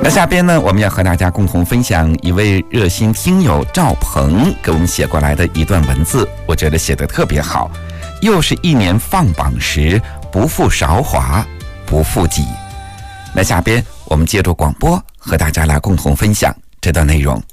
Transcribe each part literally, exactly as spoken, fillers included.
那下边呢，我们要和大家共同分享一位热心听友赵鹏给我们写过来的一段文字，我觉得写得特别好。又是一年放榜时，不负韶华，不负己。那下边我们借助广播和大家来共同分享这段内容。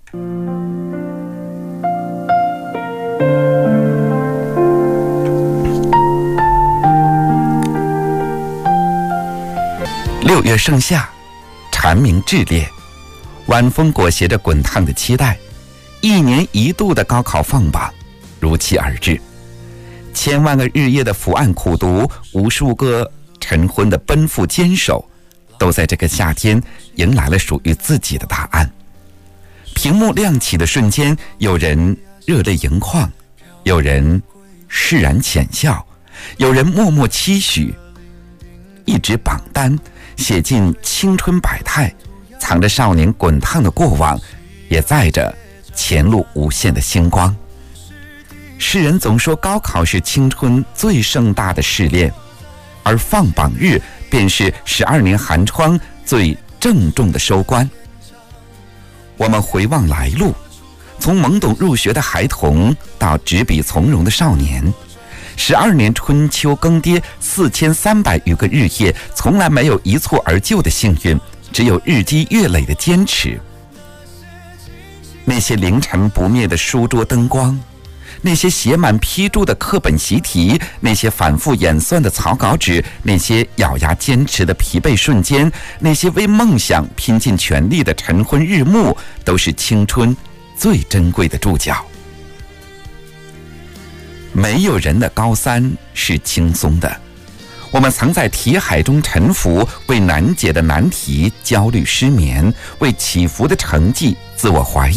六月盛夏，蝉鸣炽烈，晚风裹挟着滚烫的期待，一年一度的高考放榜如期而至。千万个日夜的伏案苦读，无数个晨昏的奔赴坚守，都在这个夏天迎来了属于自己的答案。屏幕亮起的瞬间，有人热泪盈眶，有人释然浅笑，有人默默期许。一纸榜单写尽青春百态，藏着少年滚烫的过往，也载着前路无限的星光。世人总说高考是青春最盛大的试炼，而放榜日便是十二年寒窗最郑重的收官。我们回望来路，从懵懂入学的孩童到执笔从容的少年，十二年春秋更迭，四千三百余个日夜，从来没有一蹴而就的幸运，只有日积月累的坚持。那些凌晨不灭的书桌灯光，那些写满批注的课本习题，那些反复演算的草稿纸，那些咬牙坚持的疲惫瞬间，那些为梦想拼尽全力的晨昏日暮，都是青春最珍贵的注脚。没有人的高三是轻松的，我们曾在题海中沉浮，为难解的难题焦虑失眠，为起伏的成绩自我怀疑。